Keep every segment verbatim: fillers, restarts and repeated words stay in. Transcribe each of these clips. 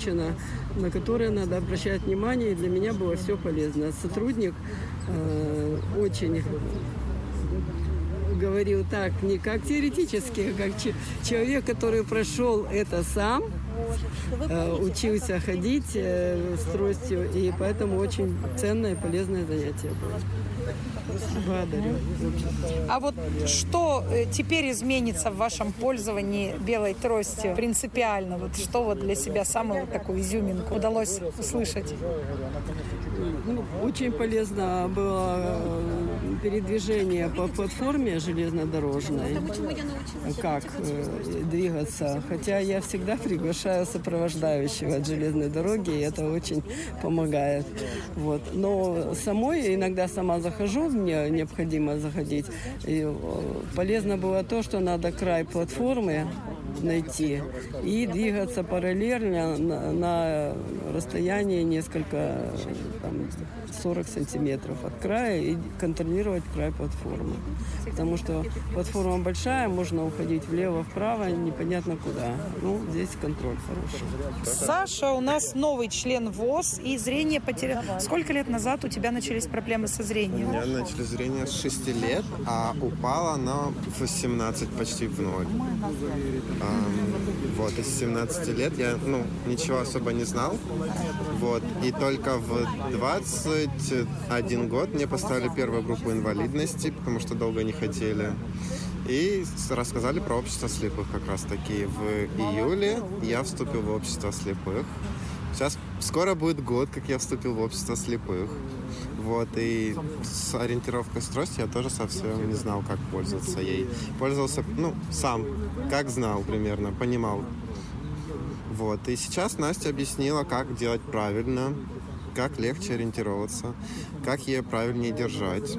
изучено, на которые надо обращать внимание, и для меня было все полезно. Сотрудник э, очень говорил так, не как теоретически, а как че- человек, который прошел это сам, э, учился ходить э, с тростью, и поэтому очень ценное и полезное занятие было. Благодарю. А вот что э, теперь изменится в вашем пользовании белой тростью принципиально? Вот что вот для себя самую вот такую изюминку удалось услышать? Ну, очень полезно было э, передвижение по платформе железнодорожной, как э, двигаться. Хотя я всегда приглашаю сопровождающего от железной дороги, и это очень помогает. Вот. Но самой иногда сама захожу, мне необходимо заходить. И э, полезно было то, что надо край платформы найти и двигаться параллельно на, на расстоянии несколько, там, сорок сантиметров от края и контролировать край платформы. Потому что платформа большая, можно уходить влево-вправо, непонятно куда. Ну, здесь контроль хороший. Саша у нас новый член ВОС, и зрение потерял. Сколько лет назад у тебя начались проблемы со зрением? У меня начали зрение с шести лет, а упало оно в семнадцать, почти в ноль. Эм, вот, из семнадцати лет я, ну, ничего особо не знал. Вот, и только в двадцать один год мне поставили первую группу инвалидности, потому что долго не хотели. И рассказали про общество слепых как раз таки. В июле я вступил в общество слепых. Сейчас скоро будет год, как я вступил в общество слепых. Вот, и с ориентировкой с тростью я тоже совсем не знал, как пользоваться ей. Пользовался, ну, сам, как знал примерно, понимал. Вот, и сейчас Настя объяснила, как делать правильно, как легче ориентироваться, как ее правильнее держать.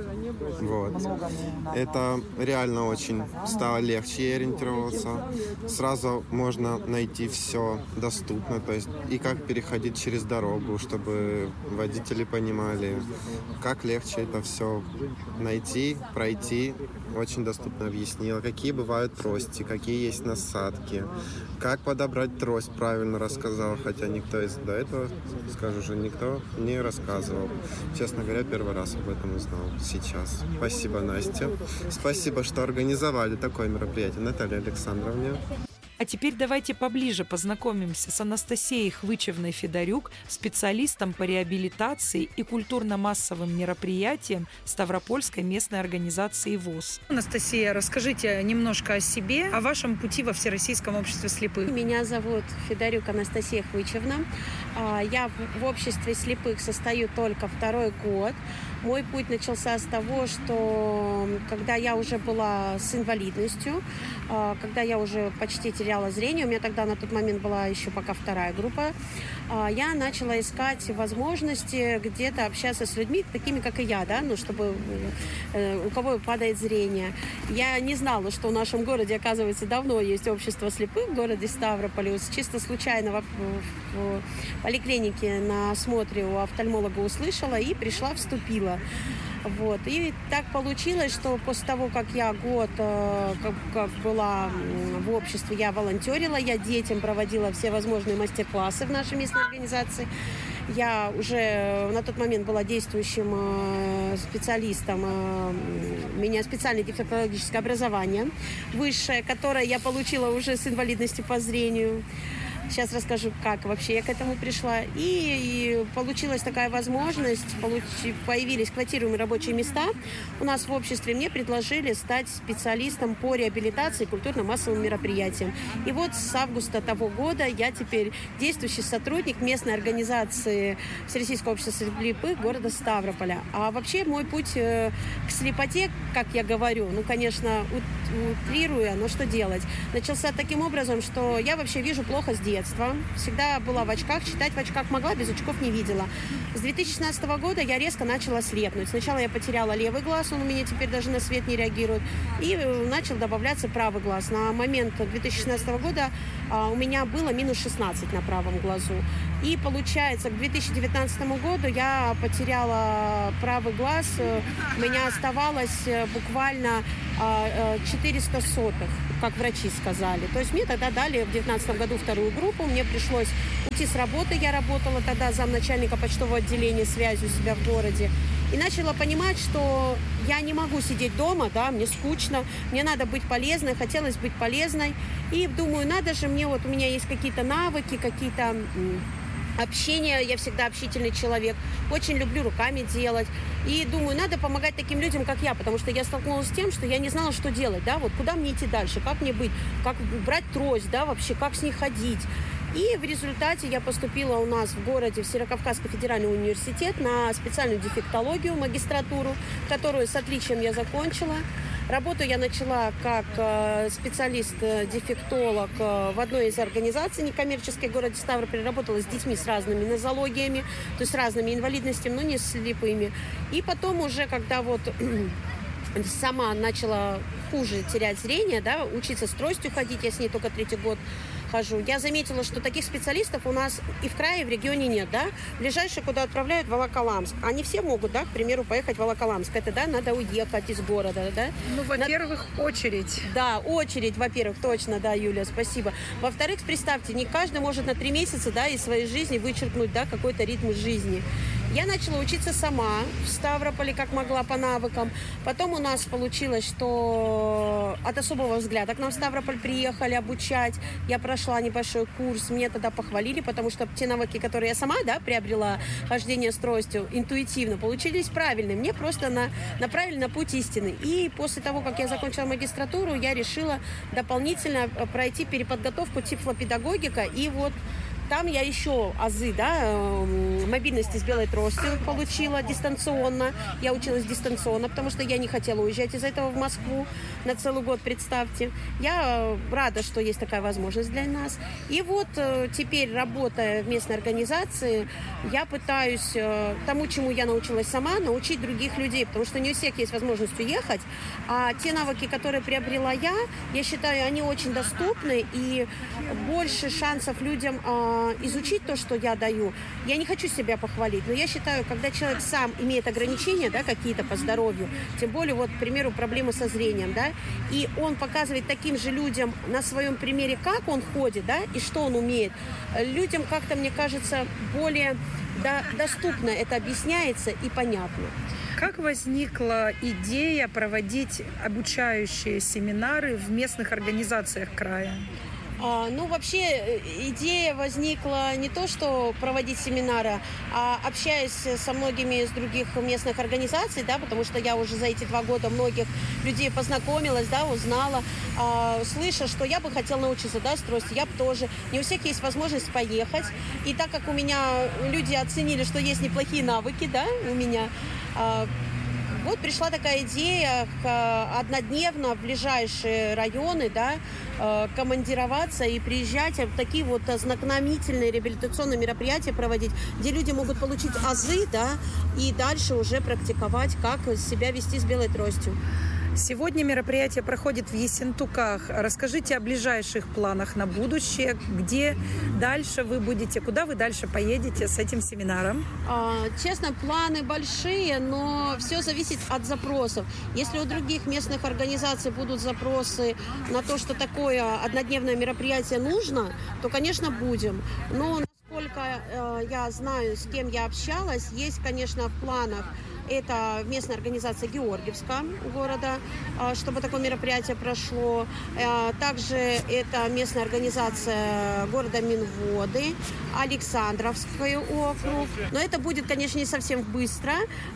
Вот. Это реально очень стало легче ей ориентироваться. Сразу можно найти все доступно, то есть и как переходить через дорогу, чтобы водители понимали, как легче это все найти, пройти. Очень доступно объяснила, какие бывают трости, какие есть насадки, как подобрать трость, правильно рассказала, хотя никто из до этого, скажу же, никто не рассказывал. Честно говоря, первый раз об этом узнал сейчас. Спасибо, Настя. Спасибо, что организовали такое мероприятие, Наталье Александровне. А теперь давайте поближе познакомимся с Анастасией Хвычевной-Федорюк, специалистом по реабилитации и культурно-массовым мероприятиям Ставропольской местной организации ВОС. Анастасия, расскажите немножко о себе, о вашем пути во Всероссийском обществе слепых. Меня зовут Федорюк Анастасия Хвычевна. Я в обществе слепых состою только второй год. Мой путь начался с того, что когда я уже была с инвалидностью, когда я уже почти теряла зрение, у меня тогда на тот момент была еще пока вторая группа, я начала искать возможности где-то общаться с людьми, такими, как и я, да, ну, чтобы у кого падает зрение. Я не знала, что в нашем городе, оказывается, давно есть общество слепых в городе Ставрополе. Чисто случайно в, в поликлинике на осмотре у офтальмолога услышала и пришла, вступила. Вот. И так получилось, что после того, как я год как, как была в обществе, я волонтерила, я детям проводила все возможные мастер-классы в нашей местной организации. Я уже на тот момент была действующим специалистом. У меня специальное дефектологическое образование высшее, которое я получила уже с инвалидностью по зрению. Сейчас расскажу, как вообще я к этому пришла. И, и получилась такая возможность, получ... появились квотируемые рабочие места. У нас в обществе мне предложили стать специалистом по реабилитации и культурно-массовым мероприятиям. И вот с августа того года я теперь действующий сотрудник местной организации Всероссийского общества слепых города Ставрополя. А вообще мой путь к слепоте, как я говорю, ну, конечно, утрируя, но что делать, начался таким образом, что я вообще вижу плохо с детства. Всегда была в очках, читать в очках могла, без очков не видела. С две тысячи шестнадцатого года я резко начала слепнуть. Сначала я потеряла левый глаз, он у меня теперь даже на свет не реагирует, и начал добавляться правый глаз. На момент две тысячи шестнадцатого года а, у меня было минус шестнадцать на правом глазу. И получается, к две тысячи девятнадцатому году я потеряла правый глаз, у меня оставалось буквально а, четыреста сотых. как врачи сказали. То есть мне тогда дали в две тысячи девятнадцатом году вторую группу, мне пришлось уйти с работы, я работала тогда замначальника почтового отделения связи у себя в городе, и начала понимать, что я не могу сидеть дома, да, мне скучно, мне надо быть полезной, хотелось быть полезной, и думаю, надо же мне, вот у меня есть какие-то навыки, какие-то общение, я всегда общительный человек, очень люблю руками делать. И думаю, надо помогать таким людям, как я, потому что я столкнулась с тем, что я не знала, что делать, да, вот куда мне идти дальше, как мне быть, как брать трость, да, вообще, как с ней ходить. И в результате я поступила у нас в городе в Северо-Кавказский федеральный университет на специальную дефектологию, магистратуру, которую с отличием я закончила. Работу я начала как специалист-дефектолог в одной из организаций некоммерческой в городе Ставрополь. Работала с детьми с разными нозологиями, то есть с разными инвалидностями, но не слепыми. И потом уже, когда вот сама начала хуже терять зрение, да, учиться с тростью ходить, я с ней только третий год хожу, я заметила, что таких специалистов у нас и в крае, и в регионе нет, да. Ближайшие, куда отправляют, Волоколамск. Они все могут, да, к примеру, поехать в Волоколамск. Это, да, надо уехать из города, да. Ну, во-первых, Над... очередь. Да, очередь, во-первых, точно, да, Юля, спасибо. Во-вторых, представьте, не каждый может на три месяца, да, из своей жизни вычеркнуть, да, какой-то ритм жизни. Я начала учиться сама в Ставрополе, как могла, по навыкам. Потом у нас получилось, что от особого взгляда к нам в Ставрополь приехали обучать. Я прошла небольшой курс, мне тогда похвалили, потому что те навыки, которые я сама, да, приобрела, хождение с тростью, интуитивно, получились правильные. Мне просто на, направили на путь истины. И после того, как я закончила магистратуру, я решила дополнительно пройти переподготовку тифлопедагогика. И вот там я еще азы, да, мобильности с белой тростью получила дистанционно. Я училась дистанционно, потому что я не хотела уезжать из-за этого в Москву на целый год, представьте. Я рада, что есть такая возможность для нас. И вот теперь, работая в местной организации, я пытаюсь тому, чему я научилась сама, научить других людей, потому что не у всех есть возможность уехать. А те навыки, которые приобрела я, я считаю, они очень доступны, и больше шансов людям изучить то, что я даю. Я не хочу себя похвалить, но я считаю, когда человек сам имеет ограничения, да, какие-то по здоровью, тем более, вот, к примеру, проблемы со зрением, да, и он показывает таким же людям на своем примере, как он ходит, да, и что он умеет, людям как-то, мне кажется, более да, доступно это объясняется и понятно. Как возникла идея проводить обучающие семинары в местных организациях края? А, ну, вообще, идея возникла не то, что проводить семинары, а общаясь со многими из других местных организаций, да, потому что я уже за эти два года многих людей познакомилась, да, узнала, а, слыша, что я бы хотела научиться, да, с тростью, я бы тоже. Не у всех есть возможность поехать. И так как у меня люди оценили, что есть неплохие навыки, да, у меня, а, вот пришла такая идея однодневно в ближайшие районы, да, командироваться и приезжать, такие вот знакомительные реабилитационные мероприятия проводить, где люди могут получить азы, да, и дальше уже практиковать, как себя вести с белой тростью. Сегодня мероприятие проходит в Ессентуках. Расскажите о ближайших планах на будущее, где дальше вы будете, куда вы дальше поедете с этим семинаром? А, честно, планы большие, но все зависит от запросов. Если у других местных организаций будут запросы на то, что такое однодневное мероприятие нужно, то, конечно, будем. Но насколько э, я знаю, с кем я общалась, есть, конечно, в планах. Это местная организация Георгиевска города, чтобы такое мероприятие прошло. Также это местная организация города Минводы, Александровский округ. Но это будет, конечно, не совсем быстро.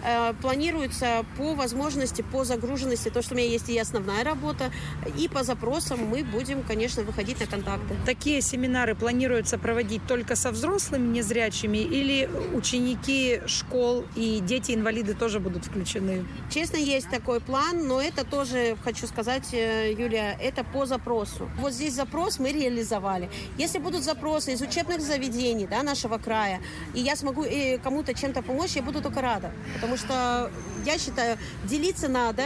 Планируется по возможности, по загруженности, то, что у меня есть и основная работа, и по запросам мы будем, конечно, выходить на контакты. Такие семинары планируется проводить только со взрослыми незрячими или ученики школ и дети-инвалиды тоже будут включены? Честно, есть такой план, но это тоже, хочу сказать, Юлия, это по запросу. Вот здесь запрос мы реализовали. Если будут запросы из учебных заведений, да, нашего края, и я смогу и кому-то чем-то помочь, я буду только рада. Потому что я считаю, делиться надо,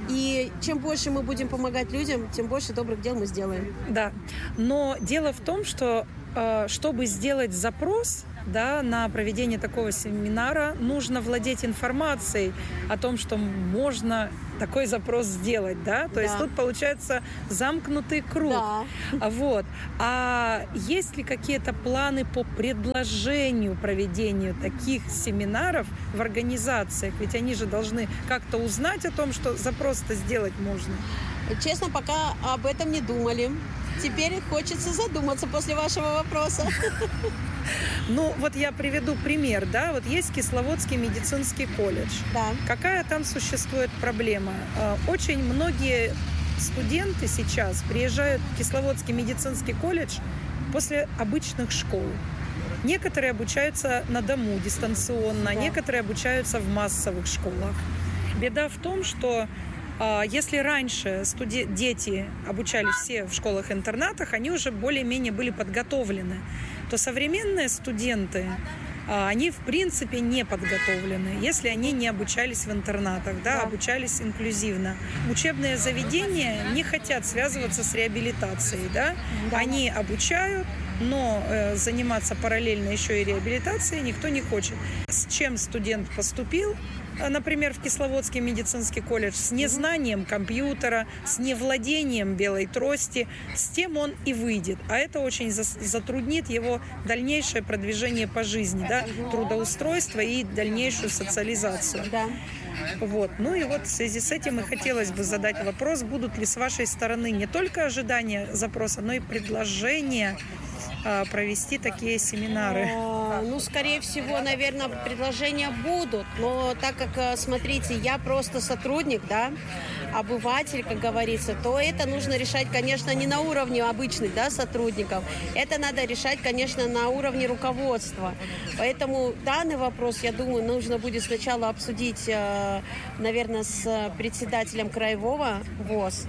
и чем больше мы будем помогать людям, тем больше добрых дел мы сделаем. Да, но дело в том, что чтобы сделать запрос, да, на проведение такого семинара, нужно владеть информацией о том, что можно такой запрос сделать, да? То да. есть тут получается замкнутый круг. Да. Вот. А есть ли какие-то планы по предложению проведению таких семинаров в организациях? Ведь они же должны как-то узнать о том, что запрос-то сделать можно. Честно, пока об этом не думали. Теперь хочется задуматься после вашего вопроса. Ну, вот я приведу пример, да, вот есть Кисловодский медицинский колледж. Да. Какая там существует проблема? Очень многие студенты сейчас приезжают в Кисловодский медицинский колледж после обычных школ. Некоторые обучаются на дому дистанционно, да. некоторые обучаются в массовых школах. Беда в том, что если раньше студи- дети обучались все в школах-интернатах, они уже более-менее были подготовлены, то современные студенты, они в принципе не подготовлены, если они не обучались в интернатах, да, обучались инклюзивно. Учебные заведения не хотят связываться с реабилитацией, да? Да. Они обучают, но э, заниматься параллельно еще и реабилитацией никто не хочет. С чем студент поступил, например, в Кисловодский медицинский колледж, с незнанием компьютера, с невладением белой трости, с тем он и выйдет. А это очень затруднит его дальнейшее продвижение по жизни, да, трудоустройство и дальнейшую социализацию. Да. Вот. Ну и вот в связи с этим и хотелось бы задать вопрос, будут ли с вашей стороны не только ожидания запроса, но и предложения провести такие семинары? Ну, скорее всего, наверное, предложения будут, но так как, смотрите, я просто сотрудник, да, обыватель, как говорится, то это нужно решать, конечно, не на уровне обычных, да, сотрудников, это надо решать, конечно, на уровне руководства. Поэтому данный вопрос, я думаю, нужно будет сначала обсудить, наверное, с председателем краевого ВОС,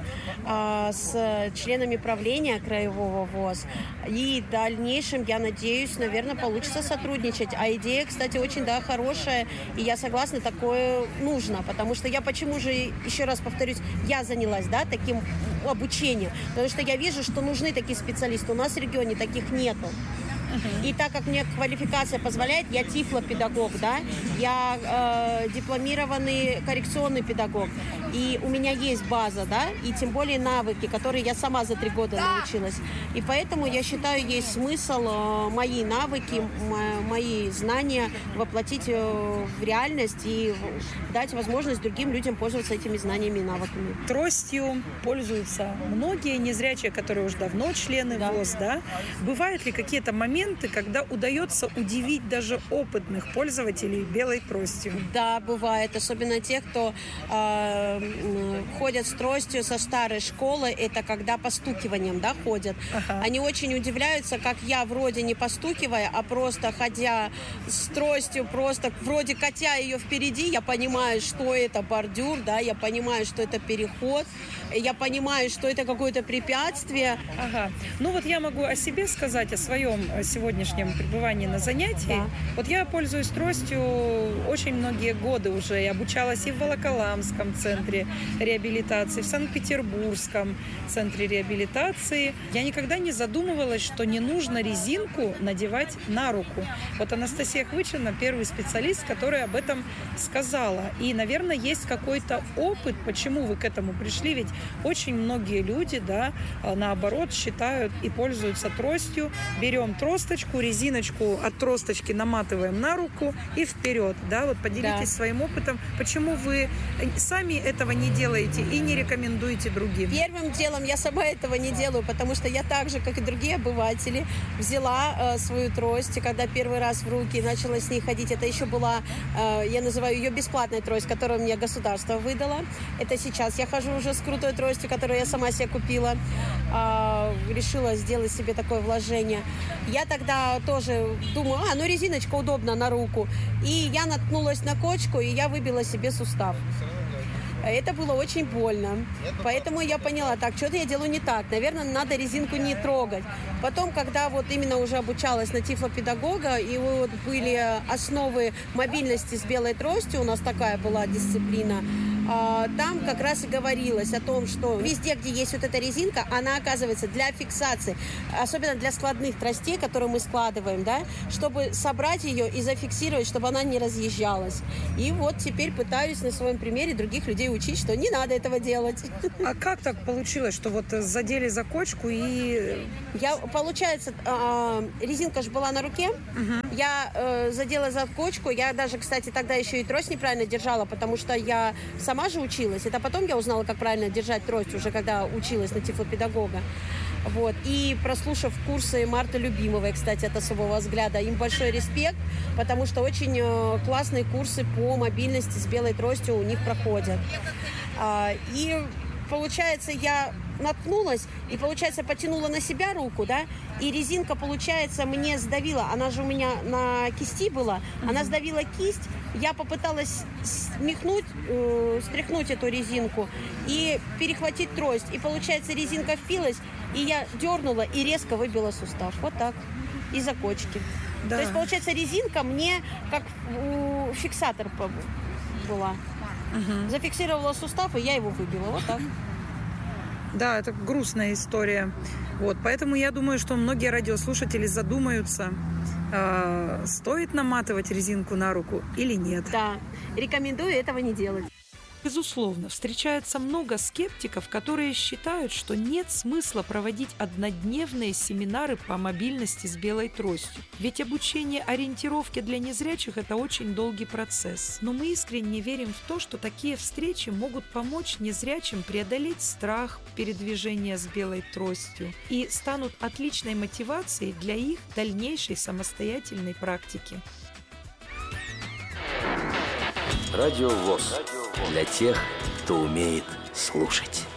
с членами правления краевого ВОС, и в дальнейшем, я надеюсь, наверное, получится сотрудничать. А идея, кстати, очень, да, хорошая, и я согласна, такое нужно, потому что я почему же, еще раз повторюсь, я занялась, да, таким обучением, потому что я вижу, что нужны такие специалисты. У нас в регионе таких нету. И так как мне квалификация позволяет, я тифлопедагог, да, я э, дипломированный коррекционный педагог, и у меня есть база, да, и тем более навыки, которые я сама за три года научилась. И поэтому я считаю, есть смысл э, мои навыки, м- мои знания воплотить э, в реальность и дать возможность другим людям пользоваться этими знаниями и навыками. Тростью пользуются многие незрячие, которые уже давно члены да. ВОС, да. Бывают ли какие-то моменты, когда удается удивить даже опытных пользователей белой тростью? Да, бывает. Особенно тех, кто э, ходят с тростью со старой школы. Это когда постукиванием, да, ходят. Ага. Они очень удивляются, как я вроде не постукивая, а просто ходя с тростью, просто вроде катя ее впереди, я понимаю, что это бордюр, да, я понимаю, что это переход, я понимаю, что это какое-то препятствие. Ага. Ну вот я могу о себе сказать, о своем сегодняшнем пребывании на занятии. Да. Вот я пользуюсь тростью очень многие годы уже. Я обучалась и в Волоколамском центре реабилитации, в Санкт-Петербургском центре реабилитации. Я никогда не задумывалась, что не нужно резинку надевать на руку. Вот Анастасия Хвычевна первый специалист, который об этом сказала. И, наверное, есть какой-то опыт, почему вы к этому пришли. Ведь очень многие люди, да, наоборот, считают и пользуются тростью. Берем тросточку, резиночку от тросточки наматываем на руку и вперед. Да? Вот поделитесь да. своим опытом. Почему вы сами этого не делаете и не рекомендуете другим? Первым делом я сама этого не делаю, потому что я так же, как и другие обыватели, взяла э, свою трость, и когда первый раз в руки начала с ней ходить, это еще была, э, я называю ее бесплатная трость, которую мне государство выдало. Это сейчас я хожу уже с крутой тростью, которую я сама себе купила. Э, решила сделать себе такое вложение. Я тогда тоже думаю, а, ну резиночка удобна на руку. И я наткнулась на кочку, и я выбила себе сустав. Это было очень больно. Поэтому я поняла, так, что-то я делаю не так. Наверное, надо резинку не трогать. Потом, когда вот именно уже обучалась на тифлопедагога, и вот были основы мобильности с белой тростью, у нас такая была дисциплина, там как раз и говорилось о том, что везде, где есть вот эта резинка, она оказывается для фиксации, особенно для складных тростей, которые мы складываем, да, чтобы собрать ее и зафиксировать, чтобы она не разъезжалась. И вот теперь пытаюсь на своем примере других людей учить, что не надо этого делать. А как так получилось, что вот задели за кочку и... Я, получается, резинка же была на руке, угу. я э, задела за кочку, я даже, кстати, тогда еще и трость неправильно держала, потому что я сама же училась. Это потом я узнала, как правильно держать трость, уже когда училась на тифлопедагога. Вот. И прослушав курсы Марты Любимовой, кстати, от особого взгляда, им большой респект, потому что очень э, классные курсы по мобильности с белой тростью у них проходят. А, и получается, я наткнулась и, получается, потянула на себя руку, да, и резинка, получается, мне сдавила, она же у меня на кисти была, mm-hmm. она сдавила кисть, я попыталась смехнуть, э, стряхнуть эту резинку и перехватить трость, и, получается, резинка впилась, и я дернула и резко выбила сустав, вот так, из-за кочки. Да. То есть, получается, резинка мне как э, фиксатор была, mm-hmm. зафиксировала сустав, и я его выбила, вот так. Да, это грустная история. Вот, поэтому я думаю, что многие радиослушатели задумаются, э, стоит наматывать резинку на руку или нет. Да, рекомендую этого не делать. Безусловно, встречается много скептиков, которые считают, что нет смысла проводить однодневные семинары по мобильности с белой тростью. Ведь обучение ориентировке для незрячих – это очень долгий процесс. Но мы искренне верим в то, что такие встречи могут помочь незрячим преодолеть страх передвижения с белой тростью и станут отличной мотивацией для их дальнейшей самостоятельной практики. Радио ВОС. Для тех, кто умеет слушать.